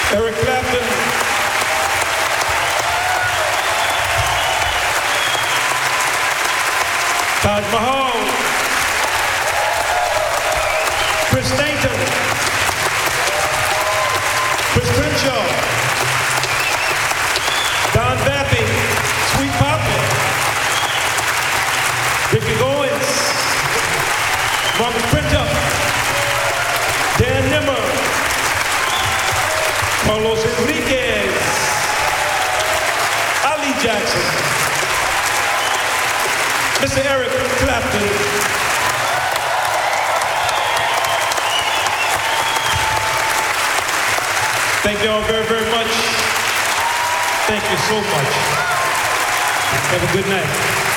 Eric Clapton, Taj Mahal, Chris Stainton, Chris Crenshaw, Don Baffy, Sweet Papa, Ricky Goins, Marcus Printup, Dan Nimmer, Carlos Enriquez, Ali Jackson, Mr. Eric Clapton. Thank you all very, very much. Thank you so much. Have a good night.